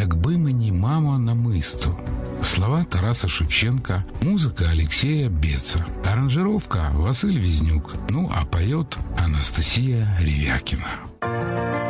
«Якби мені, мамо, намисто». Слова Тараса Шевченко, музыка Алексея Беца, аранжировка Василь Везнюк, а поет Анастасия Ревякина.